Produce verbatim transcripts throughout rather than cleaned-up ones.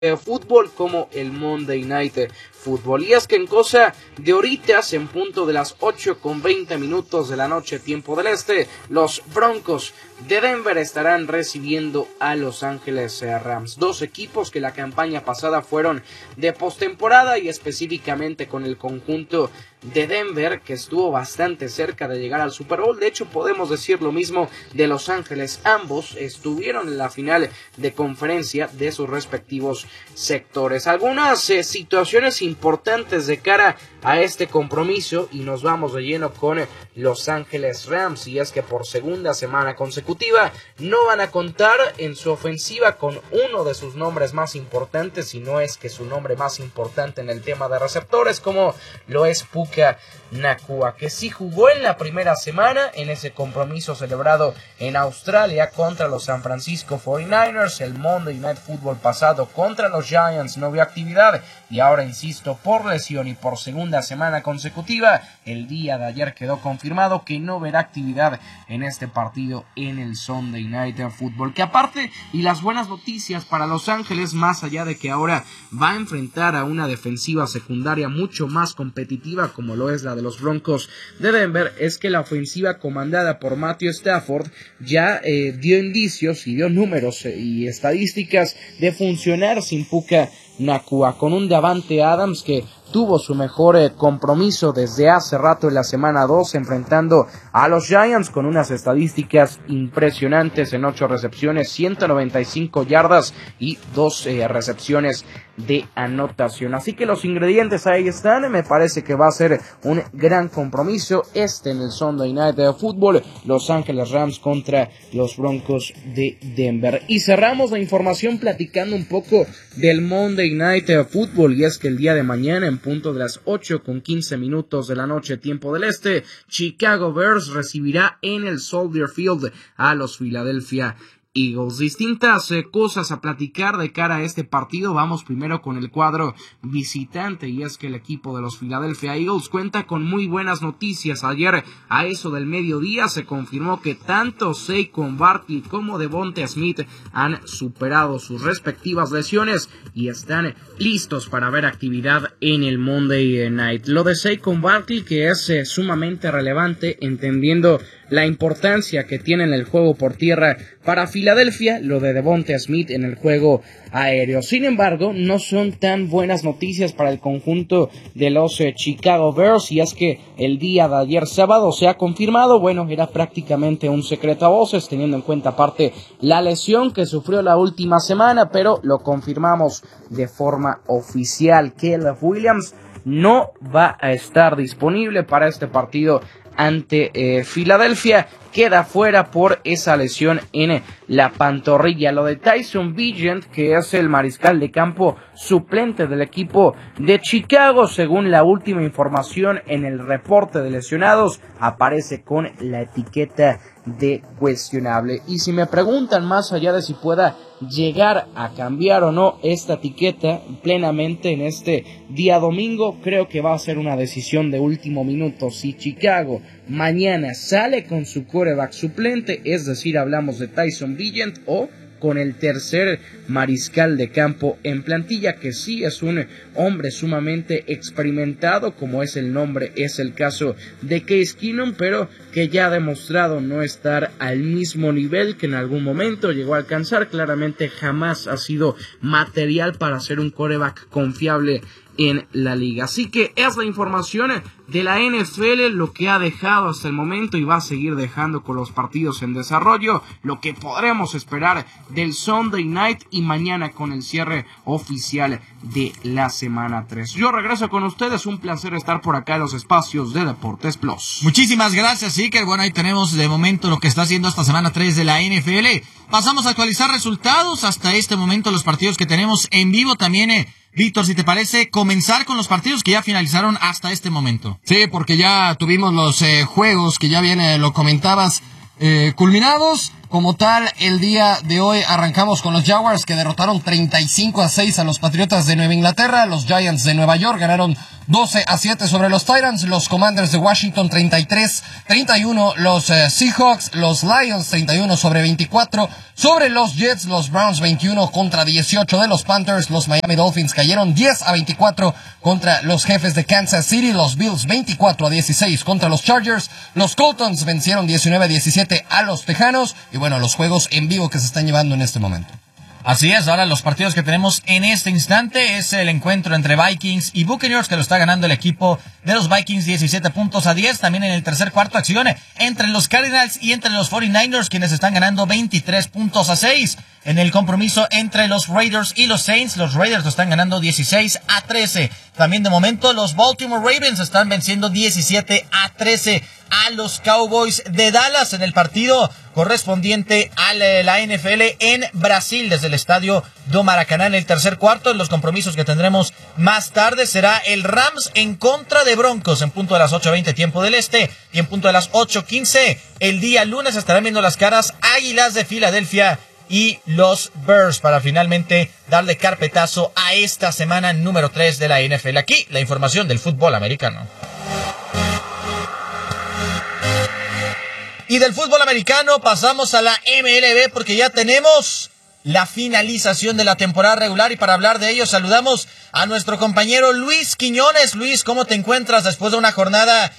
Eh, fútbol como el Monday Night Football. Y es que en cosa de horitas, en punto de las ocho con veinte minutos de la noche, tiempo del este, los Broncos de Denver estarán recibiendo a Los Ángeles Rams, dos equipos que la campaña pasada fueron de postemporada, y específicamente con el conjunto de Denver, que estuvo bastante cerca de llegar al Super Bowl. De hecho, podemos decir lo mismo de Los Ángeles. Ambos estuvieron en la final de conferencia de sus respectivos sectores. Algunas eh, situaciones importantes de cara a este compromiso, y nos vamos de lleno con Los Ángeles Rams, y es que por segunda semana consecutiva no van a contar en su ofensiva con uno de sus nombres más importantes, si no es que su nombre más importante en el tema de receptores, como lo es Puka Nacua, que sí jugó en la primera semana en ese compromiso celebrado en Australia contra los San Francisco cuarenta y nueve ers. El Monday Night Football pasado contra los Giants no vio actividad, y ahora, insisto, por lesión y por segunda semana consecutiva, el día de ayer quedó confirmado que no verá actividad en este partido en el Sunday Night Football. Que aparte, y las buenas noticias para Los Ángeles, más allá de que ahora va a enfrentar a una defensiva secundaria mucho más competitiva como lo es la de los Broncos de Denver, es que la ofensiva comandada por Matthew Stafford ya eh, dio indicios y dio números eh, y estadísticas de funcionar sin Puka Nacua, con un Davante Adams que tuvo su mejor eh, compromiso desde hace rato en la semana dos, enfrentando a los Giants, con unas estadísticas impresionantes en ocho recepciones, ciento noventa y cinco yardas y dos eh, recepciones de anotación. Así que los ingredientes ahí están. Me parece que va a ser un gran compromiso este en el Sunday Night de Football, Los Ángeles Rams contra los Broncos de Denver. Y cerramos la información platicando un poco del Monday Night Football, y es que el día de mañana, en punto de las ocho con quince minutos de la noche, tiempo del este, Chicago Bears recibirá en el Soldier Field a los Philadelphia Eagles. Distintas eh, cosas a platicar de cara a este partido. Vamos primero con el cuadro visitante, y es que el equipo de los Philadelphia Eagles cuenta con muy buenas noticias. Ayer, a eso del mediodía, se confirmó que tanto Saquon Barkley como Devonta Smith han superado sus respectivas lesiones y están listos para ver actividad en el Monday Night. Lo de Saquon Barkley, que es eh, sumamente relevante, entendiendo la importancia que tiene en el juego por tierra para Filadelfia, lo de Devonta Smith en el juego aéreo. Sin embargo, no son tan buenas noticias para el conjunto de los eh, Chicago Bears, y es que el día de ayer sábado se ha confirmado, bueno, era prácticamente un secreto a voces, teniendo en cuenta aparte la lesión que sufrió la última semana, pero lo confirmamos de forma oficial. Caleb Williams no va a estar disponible para este partido ante eh, Filadelfia, queda fuera por esa lesión en la pantorrilla. Lo de Tyson Bagent, que es el mariscal de campo suplente del equipo de Chicago, según la última información en el reporte de lesionados, aparece con la etiqueta de cuestionable. Y si me preguntan, más allá de si pueda llegar a cambiar o no esta etiqueta plenamente en este día domingo, creo que va a ser una decisión de último minuto. Si Chicago mañana sale con su quarterback suplente, es decir, hablamos de Tyson Bagent, o con el tercer mariscal de campo en plantilla, que sí es un hombre sumamente experimentado, como es el nombre, es el caso de Case Keenum, pero que ya ha demostrado no estar al mismo nivel que en algún momento llegó a alcanzar. Claramente jamás ha sido material para ser un quarterback confiable en la liga. Así que es la información de la N F L, lo que ha dejado hasta el momento y va a seguir dejando con los partidos en desarrollo, lo que podremos esperar del Sunday Night y mañana con el cierre oficial de la semana tres. Yo regreso con ustedes, un placer estar por acá en los espacios de Deportes Plus. Muchísimas gracias, Iker. Bueno, ahí tenemos de momento lo que está haciendo esta semana tres de la N F L. Pasamos a actualizar resultados. Hasta este momento los partidos que tenemos en vivo también, eh, Víctor, si te parece, comenzar con los partidos que ya finalizaron hasta este momento. Sí, porque ya tuvimos los eh, juegos que ya bien eh, lo comentabas, eh, culminados. Como tal, el día de hoy arrancamos con los Jaguars, que derrotaron treinta y cinco a seis a los Patriotas de Nueva Inglaterra. Los Giants de Nueva York ganaron doce a siete sobre los Titans, los Commanders de Washington treinta y tres a treinta y uno, los eh, Seahawks, los Lions treinta y uno sobre veinticuatro, sobre los Jets, los Browns veintiuno contra dieciocho de los Panthers, los Miami Dolphins cayeron diez a veinticuatro contra los Jefes de Kansas City, los Bills veinticuatro a dieciséis contra los Chargers, los Coltons vencieron diecinueve a diecisiete a los Tejanos, y bueno, los juegos en vivo que se están llevando en este momento. Así es, ahora los partidos que tenemos en este instante es el encuentro entre Vikings y Buccaneers, que lo está ganando el equipo de los Vikings diecisiete puntos a diez. También en el tercer cuarto acción entre los Cardinals y entre los cuarenta y nueve ers, quienes están ganando veintitrés puntos a seis. En el compromiso entre los Raiders y los Saints, los Raiders lo están ganando dieciséis a trece. También de momento los Baltimore Ravens están venciendo diecisiete a trece a los Cowboys de Dallas en el partido correspondiente a la N F L en Brasil desde el estadio do Maracaná. En el tercer cuarto, en los compromisos que tendremos más tarde, será el Rams en contra de Broncos en punto de las ocho veinte tiempo del este, y en punto de las ocho quince el día lunes estarán viendo las caras Águilas de Filadelfia y los Bears para finalmente darle carpetazo a esta semana número tres de la N F L. Aquí la información del fútbol americano. Y del fútbol americano pasamos a la M L B porque ya tenemos la finalización de la temporada regular, y para hablar de ello saludamos a nuestro compañero Luis Quiñones. Luis, ¿cómo te encuentras después de una jornada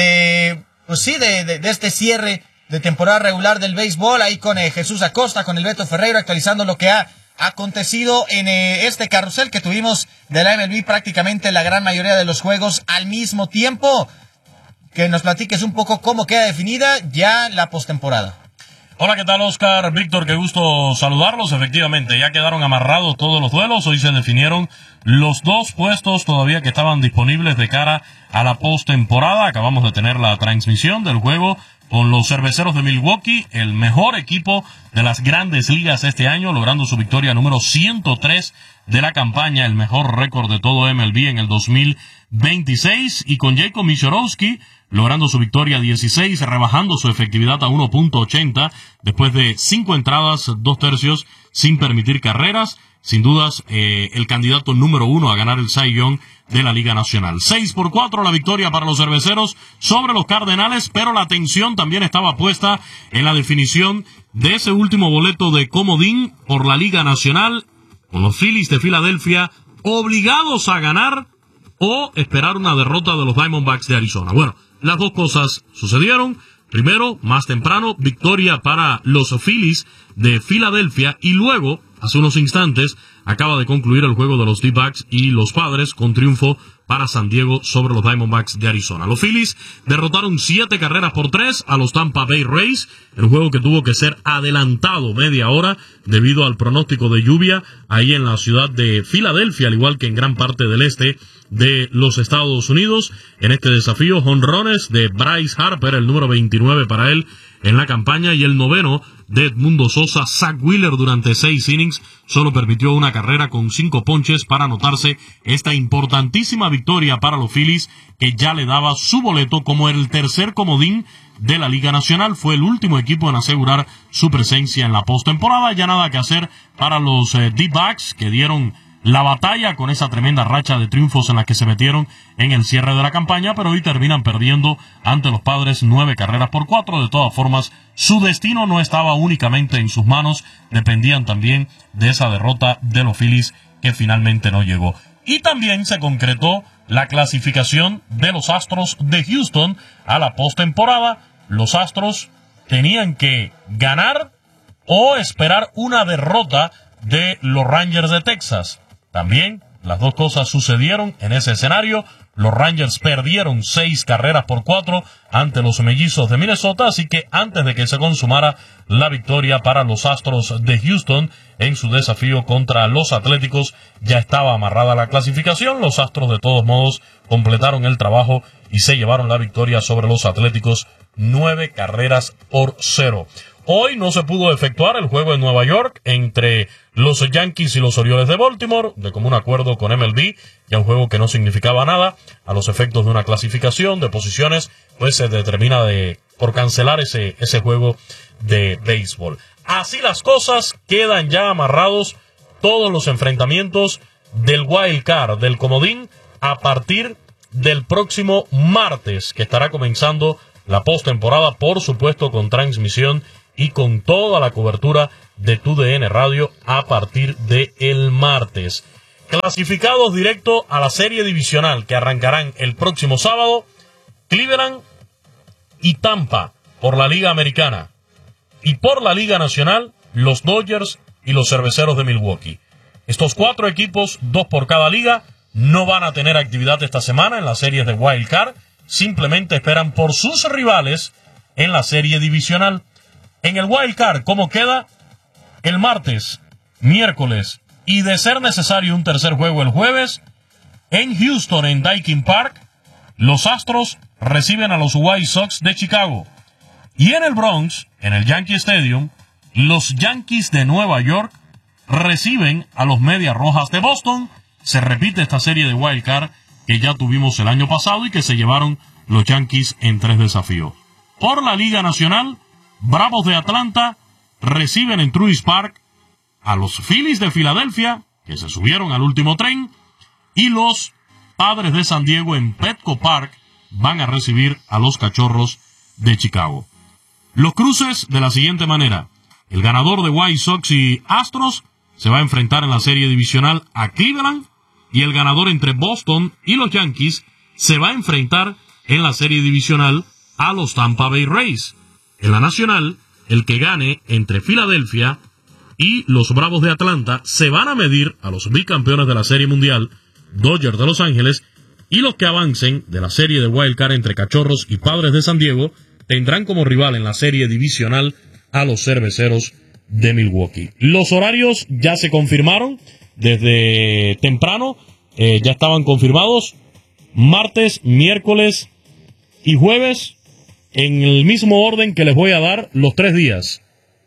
de, pues sí, de, de, de este cierre de temporada regular del béisbol, ahí con eh, Jesús Acosta, con el Beto Ferreiro, actualizando lo que ha acontecido en eh, este carrusel que tuvimos de la M L B, prácticamente la gran mayoría de los juegos al mismo tiempo? Que nos platiques un poco cómo queda definida ya la postemporada. Hola, ¿qué tal, Oscar? Víctor, qué gusto saludarlos. Efectivamente, ya quedaron amarrados todos los duelos. Hoy se definieron los dos puestos todavía que estaban disponibles de cara a la postemporada. Acabamos de tener la transmisión del juego con los Cerveceros de Milwaukee, el mejor equipo de las grandes ligas este año, logrando su victoria número ciento tres de la campaña, el mejor récord de todo M L B en el dos mil veintiséis, y con Jacob Mishorowski logrando su victoria dieciséis, rebajando su efectividad a uno punto ochenta después de cinco entradas, dos tercios sin permitir carreras. Sin dudas, eh, el candidato número uno a ganar el Cy Young de la Liga Nacional. seis por cuatro la victoria para los Cerveceros sobre los Cardenales, pero la atención también estaba puesta en la definición de ese último boleto de comodín por la Liga Nacional, con los Phillies de Filadelfia obligados a ganar o esperar una derrota de los Diamondbacks de Arizona. Bueno, las dos cosas sucedieron. Primero, más temprano, victoria para los Phillies de Filadelfia, y luego, hace unos instantes, acaba de concluir el juego de los D-backs y los Padres con triunfo para San Diego sobre los Diamondbacks de Arizona. Los Phillies derrotaron siete carreras por tres a los Tampa Bay Rays, el juego que tuvo que ser adelantado media hora debido al pronóstico de lluvia ahí en la ciudad de Filadelfia, al igual que en gran parte del este de los Estados Unidos. En este desafío, jonrones de Bryce Harper, el número veintinueve para él en la campaña, y el noveno de Edmundo Sosa. Zach Wheeler durante seis innings solo permitió una carrera con cinco ponches para anotarse esta importantísima victoria para los Phillies, que ya le daba su boleto como el tercer comodín de la Liga Nacional. Fue el último equipo en asegurar su presencia en la postemporada. Ya nada que hacer para los eh, D-backs, que dieron la batalla con esa tremenda racha de triunfos en la que se metieron en el cierre de la campaña, pero hoy terminan perdiendo ante los Padres nueve carreras por cuatro. De todas formas, su destino no estaba únicamente en sus manos, dependían también de esa derrota de los Phillies, que finalmente no llegó. Y también se concretó la clasificación de los Astros de Houston a la postemporada. Los Astros tenían que ganar o esperar una derrota de los Rangers de Texas. También las dos cosas sucedieron en ese escenario. Los Rangers perdieron seis carreras por cuatro ante los Mellizos de Minnesota, así que antes de que se consumara la victoria para los Astros de Houston en su desafío contra los Atléticos, ya estaba amarrada la clasificación. Los Astros de todos modos completaron el trabajo y se llevaron la victoria sobre los Atléticos, nueve carreras por cero. Hoy no se pudo efectuar el juego en Nueva York entre los Yankees y los Orioles de Baltimore, de común acuerdo con M L B, ya un juego que no significaba nada a los efectos de una clasificación de posiciones, pues se determina de por cancelar ese, ese juego de béisbol. Así las cosas, quedan ya amarrados todos los enfrentamientos del wild card, del comodín, a partir del próximo martes, que estará comenzando la postemporada, por supuesto con transmisión y con toda la cobertura de T U D N Radio a partir del martes. Clasificados directo a la serie divisional que arrancarán el próximo sábado, Cleveland y Tampa por la Liga Americana. Y por la Liga Nacional, los Dodgers y los Cerveceros de Milwaukee. Estos cuatro equipos, dos por cada liga, no van a tener actividad esta semana en las series de Wild Card. Simplemente esperan por sus rivales en la serie divisional. En el Wild Card, ¿cómo queda? El martes, miércoles y de ser necesario un tercer juego el jueves, en Houston, en Daikin Park, los Astros reciben a los White Sox de Chicago. Y en el Bronx, en el Yankee Stadium, los Yankees de Nueva York reciben a los Medias Rojas de Boston. Se repite esta serie de Wild Card que ya tuvimos el año pasado y que se llevaron los Yankees en tres desafíos. Por la Liga Nacional, Bravos de Atlanta reciben en Truist Park a los Phillies de Filadelfia, que se subieron al último tren, y los Padres de San Diego en Petco Park van a recibir a los Cachorros de Chicago. Los cruces de la siguiente manera: el ganador de White Sox y Astros se va a enfrentar en la serie divisional a Cleveland, y el ganador entre Boston y los Yankees se va a enfrentar en la serie divisional a los Tampa Bay Rays. En la nacional, el que gane entre Filadelfia y los Bravos de Atlanta se van a medir a los bicampeones de la Serie Mundial, Dodgers de Los Ángeles, y los que avancen de la serie de Wild Card entre Cachorros y Padres de San Diego tendrán como rival en la serie divisional a los Cerveceros de Milwaukee. Los horarios ya se confirmaron desde temprano, eh, ya estaban confirmados martes, miércoles y jueves, en el mismo orden que les voy a dar los tres días.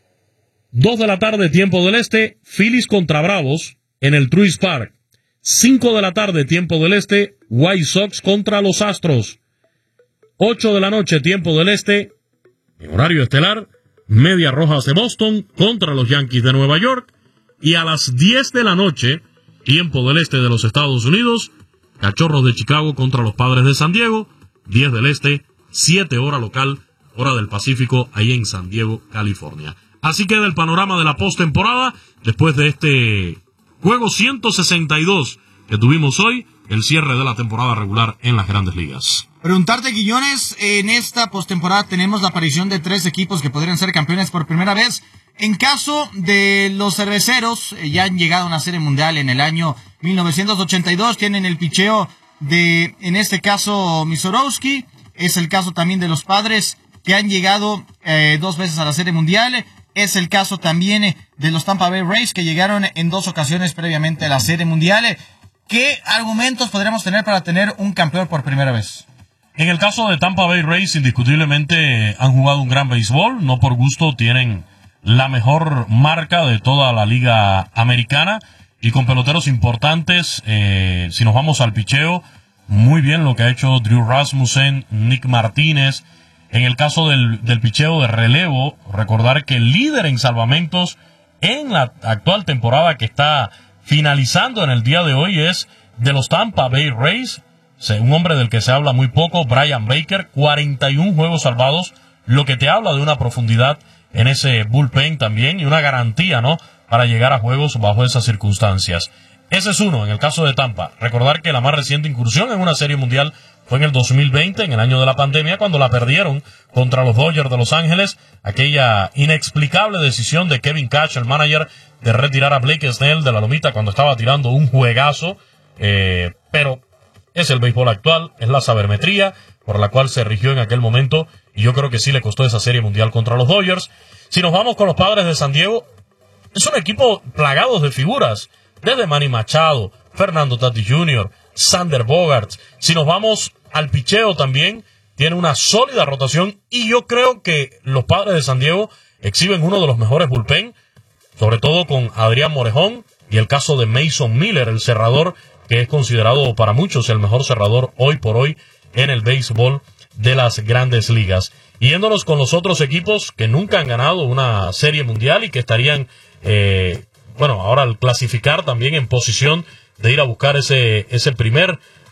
dos de la tarde, tiempo del este, Phillies contra Bravos en el Truist Park. cinco de la tarde, tiempo del este, White Sox contra los Astros. ocho de la noche, tiempo del este, en horario estelar, Medias Rojas de Boston contra los Yankees de Nueva York. Y a las diez de la noche, tiempo del este de los Estados Unidos, Cachorros de Chicago contra los Padres de San Diego. diez del este, siete hora local, hora del Pacífico, ahí en San Diego, California. Así queda el panorama de la postemporada después de este juego ciento sesenta y dos que tuvimos hoy, el cierre de la temporada regular en las Grandes Ligas. Preguntarte, Guillones, en esta postemporada tenemos la aparición de tres equipos que podrían ser campeones por primera vez. En caso de los Cerveceros, eh, ya han llegado a una serie mundial en el año mil novecientos ochenta y dos, tienen el picheo de, en este caso, Misorowski. Es el caso también de los Padres, que han llegado eh, dos veces a la serie mundial. Es el caso también de los Tampa Bay Rays, que llegaron en dos ocasiones previamente a la serie mundial. ¿Qué argumentos podríamos tener para tener un campeón por primera vez? En el caso de Tampa Bay Rays, indiscutiblemente han jugado un gran béisbol. No por gusto tienen la mejor marca de toda la liga americana. Y con peloteros importantes, eh, si nos vamos al picheo, muy bien lo que ha hecho Drew Rasmussen, Nick Martínez. En el caso del, del picheo de relevo, recordar que el líder en salvamentos en la actual temporada que está finalizando en el día de hoy es de los Tampa Bay Rays, un hombre del que se habla muy poco, Brian Baker, cuarenta y uno juegos salvados, lo que te habla de una profundidad en ese bullpen también y una garantía, ¿no?, para llegar a juegos bajo esas circunstancias. Ese es uno, en el caso de Tampa. Recordar que la más reciente incursión en una serie mundial fue en el dos mil veinte, en el año de la pandemia, cuando la perdieron contra los Dodgers de Los Ángeles. Aquella inexplicable decisión de Kevin Cash, el manager, de retirar a Blake Snell de la lomita cuando estaba tirando un juegazo. Eh, pero es el béisbol actual, es la sabermetría por la cual se rigió en aquel momento. Y yo creo que sí le costó esa serie mundial contra los Dodgers. Si nos vamos con los Padres de San Diego, es un equipo plagado de figuras. Desde Manny Machado, Fernando Tatis junior, Sander Bogaerts. Si nos vamos al picheo también, tiene una sólida rotación. Y yo creo que los Padres de San Diego exhiben uno de los mejores bullpen, sobre todo con Adrián Morejón y el caso de Mason Miller, el cerrador, que es considerado para muchos el mejor cerrador hoy por hoy en el béisbol de las Grandes Ligas. Y yéndonos con los otros equipos que nunca han ganado una serie mundial y que estarían... Eh, Bueno, ahora al clasificar también en posición de ir a buscar ese, ese primer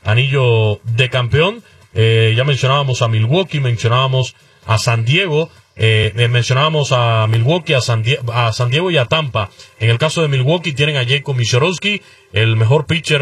anillo de campeón. Eh, ya mencionábamos a Milwaukee, mencionábamos a San Diego, eh, eh, mencionábamos a Milwaukee, a San, Die- a San Diego y a Tampa. En el caso de Milwaukee tienen a Jacob Michorowski, el mejor pitcher